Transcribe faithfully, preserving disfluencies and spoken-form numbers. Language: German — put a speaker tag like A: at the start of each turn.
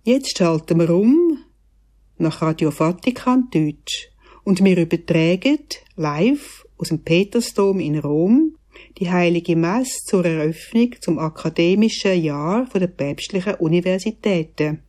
A: Jetzt schalten wir um nach Radio Vatikan Deutsch und wir übertragen live aus dem Petersdom in Rom die heilige Messe zur Eröffnung zum akademischen Jahr der päpstlichen Universitäten.